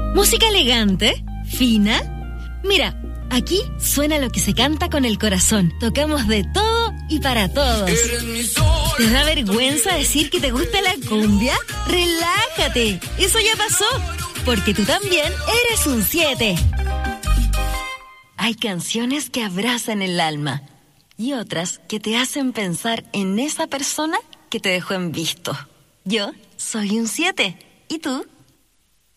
Música elegante, fina. Mira, aquí suena lo que se canta con el corazón. Tocamos de todo y para todos. ¿Te da vergüenza decir que te gusta la cumbia? ¡Relájate! Eso ya pasó, porque tú también eres un 7. Hay canciones que abrazan el alma y otras que te hacen pensar en esa persona que te dejó en visto. Yo soy un 7. ¿Y tú?